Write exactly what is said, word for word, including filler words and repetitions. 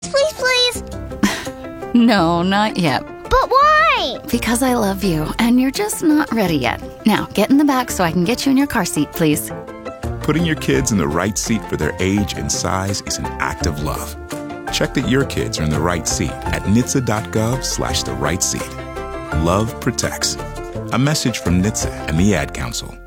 Please, please. No, not yet. But why? Because I love you, and you're just not ready yet. Now, get in the back so I can get you in your car seat, please. Putting your kids in the right seat for their age and size is an act of love. Check that your kids are in the right seat at N H T S A dot gov slash the right seat. Love protects. A message from N H T S A and the Ad Council.